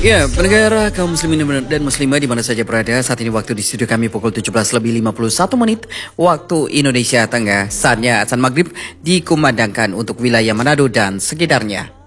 Ya, pendengar kaum muslimin dan muslimah di mana saja berada, saat ini waktu di studio kami pukul 17:51 waktu Indonesia Tengah. Saatnya azan maghrib dikumandangkan untuk wilayah Manado dan sekitarnya.